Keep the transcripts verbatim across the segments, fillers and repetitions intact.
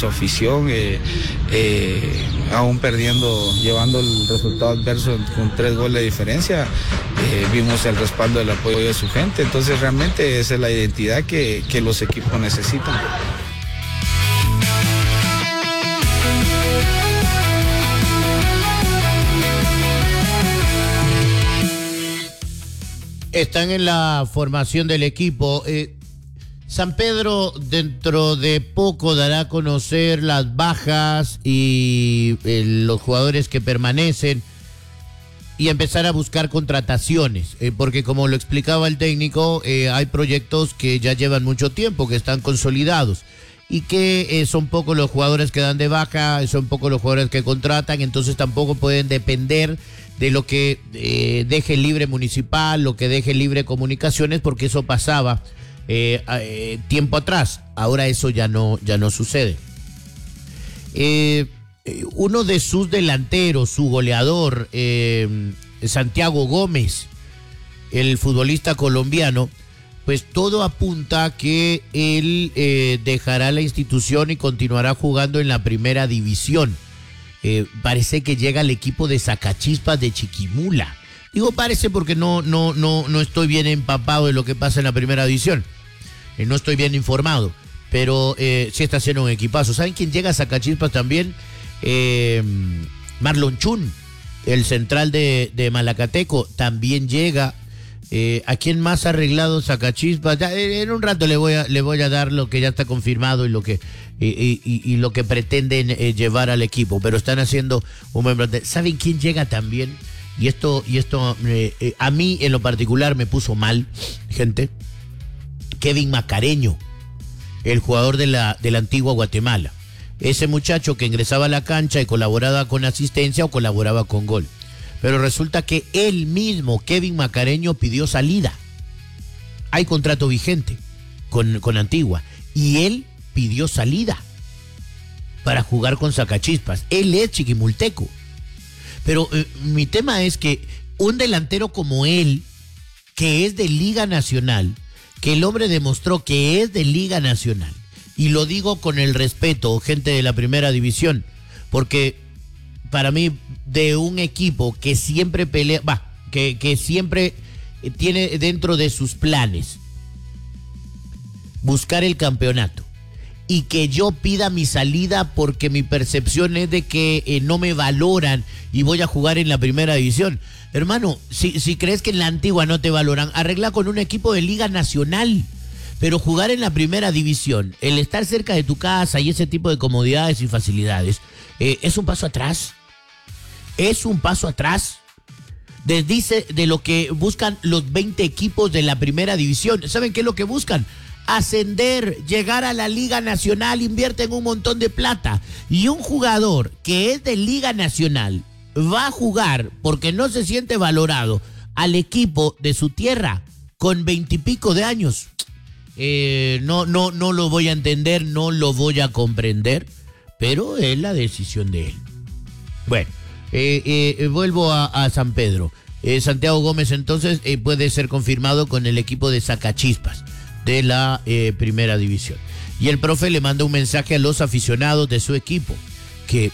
su afición, eh, eh, aún perdiendo, llevando el resultado adverso con tres goles de diferencia, eh, vimos el respaldo del apoyo de su gente. Entonces realmente esa es la identidad que, que los equipos necesitan. Están en la formación del equipo. Eh, San Pedro dentro de poco dará a conocer las bajas y eh, los jugadores que permanecen y empezar a buscar contrataciones, eh, porque como lo explicaba el técnico, eh, hay proyectos que ya llevan mucho tiempo, que están consolidados y que eh, son pocos los jugadores que dan de baja, son pocos los jugadores que contratan, entonces tampoco pueden depender de lo que eh, deje libre Municipal, lo que deje libre Comunicaciones, porque eso pasaba eh, eh, tiempo atrás. Ahora eso ya no, ya no sucede. Eh, uno de sus delanteros, su goleador, eh, Santiago Gómez, el futbolista colombiano, pues todo apunta a que él eh, dejará la institución y continuará jugando en la primera división. Eh, parece que llega al equipo de Sacachispas de Chiquimula. Digo parece porque no, no, no, no estoy bien empapado de lo que pasa en la primera división. Eh, no estoy bien informado, pero eh, sí está haciendo un equipazo. ¿Saben quién llega a Sacachispas también? Eh, Marlon Chun, el central de, de Malacateco, también llega. Eh, ¿A quién más ha arreglado Sacachispas? Ya, en un rato le voy a, le voy a dar lo que ya está confirmado y lo que y, y, y lo que pretenden eh, llevar al equipo, pero están haciendo un buen plantel. ¿Saben quién llega también? Y esto, y esto eh, eh, a mí en lo particular me puso mal, gente. Kevin Macareño, el jugador de la, de la antigua Guatemala. Ese muchacho que ingresaba a la cancha y colaboraba con asistencia o colaboraba con gol. Pero resulta que él mismo, Kevin Macareño, pidió salida. Hay contrato vigente con, con Antigua. Y él pidió salida para jugar con Sacachispas. Él es chiquimulteco. Pero eh, mi tema es que un delantero como él, que es de Liga Nacional, que el hombre demostró que es de Liga Nacional, y lo digo con el respeto, gente de la primera división, porque para mí, de un equipo que siempre pelea, va, que, que siempre tiene dentro de sus planes buscar el campeonato, y que yo pida mi salida porque mi percepción es de que eh, no me valoran y voy a jugar en la primera división. Hermano, si, si crees que en la antigua no te valoran, arregla con un equipo de Liga Nacional. Pero jugar en la primera división, el estar cerca de tu casa y ese tipo de comodidades y facilidades, eh, es un paso atrás. Es un paso atrás. Desdice de lo que buscan los veinte equipos de la primera división. ¿Saben qué es lo que buscan? Ascender, llegar a la Liga Nacional, invierten un montón de plata. Y un jugador que es de Liga Nacional va a jugar porque no se siente valorado al equipo de su tierra con veintipico de años. Eh, no, no, no lo voy a entender, no lo voy a comprender, pero es la decisión de él. Bueno, eh, eh, vuelvo a, a San Pedro. Eh, Santiago Gómez entonces eh, puede ser confirmado con el equipo de Sacachispas de la eh, primera división. Y el profe le manda un mensaje a los aficionados de su equipo que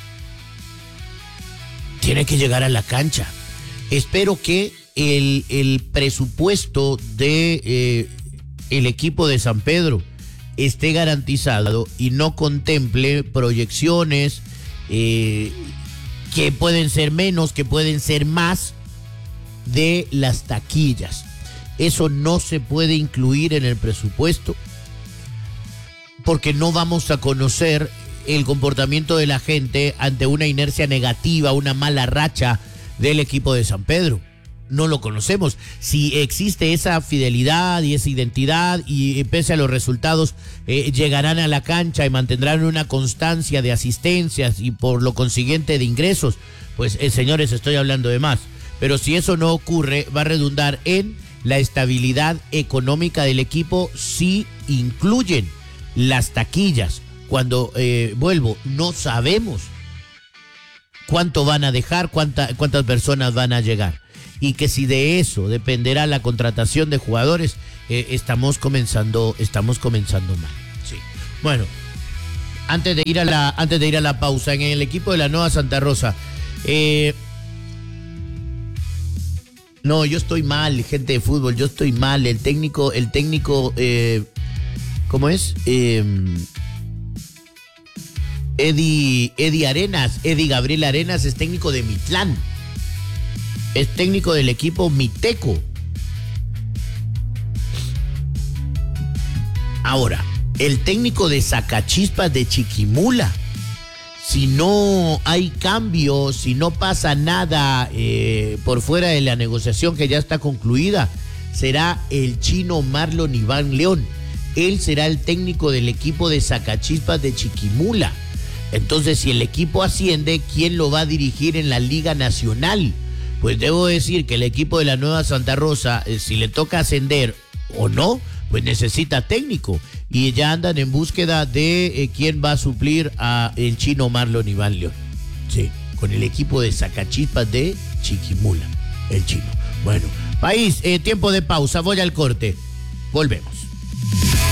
tiene que llegar a la cancha. Espero que el, el presupuesto de eh, el equipo de San Pedro esté garantizado y no contemple proyecciones eh, que pueden ser menos, que pueden ser más de las taquillas. Eso no se puede incluir en el presupuesto porque no vamos a conocer el comportamiento de la gente ante una inercia negativa, una mala racha del equipo de San Pedro. No lo conocemos. Si existe esa fidelidad y esa identidad y, y pese a los resultados eh, llegarán a la cancha y mantendrán una constancia de asistencias y por lo consiguiente de ingresos, pues eh, señores, estoy hablando de más. Pero si eso no ocurre, va a redundar en la estabilidad económica del equipo si incluyen las taquillas. Cuando eh, vuelvo, no sabemos cuánto van a dejar, cuánta, cuántas personas van a llegar. Y que si de eso dependerá la contratación de jugadores, eh, estamos comenzando, estamos comenzando mal. Sí. Bueno, antes de ir a la, antes de ir a la pausa, en el equipo de la Nueva Santa Rosa. Eh, no, yo estoy mal, gente de fútbol, yo estoy mal. El técnico, el técnico, eh, ¿cómo es? Eh, Eddie, Eddie Arenas, Eddie Gabriel Arenas es técnico de Mitlán. Es técnico del equipo Miteco. Ahora, el técnico de Sacachispas de Chiquimula. Si no hay cambio, si no pasa nada eh, por fuera de la negociación que ya está concluida, será el chino Marlon Iván León. Él será el técnico del equipo de Sacachispas de Chiquimula. Entonces, si el equipo asciende, ¿quién lo va a dirigir en la Liga Nacional? Pues debo decir que el equipo de la Nueva Santa Rosa, eh, si le toca ascender o no, pues necesita técnico. Y ya andan en búsqueda de eh, quién va a suplir a el chino Marlon Iván León. Sí, con el equipo de Sacachispas de Chiquimula, el chino. Bueno, país, eh, tiempo de pausa, voy al corte. Volvemos.